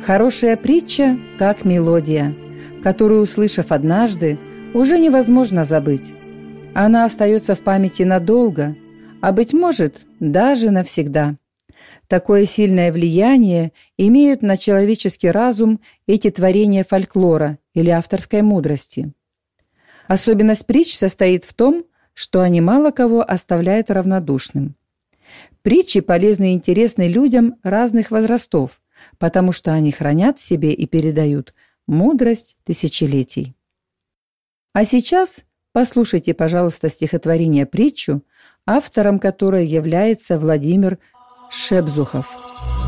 Хорошая притча, как мелодия, которую, услышав однажды, уже невозможно забыть. Она остается в памяти надолго, а, быть может, даже навсегда. Такое сильное влияние имеют на человеческий разум эти творения фольклора или авторской мудрости. Особенность притч состоит в том, что они мало кого оставляют равнодушным. Притчи полезны и интересны людям разных возрастов, потому что они хранят в себе и передают мудрость тысячелетий. А сейчас послушайте, пожалуйста, стихотворение «Притчу», автором которой является Владимир Шебзухов.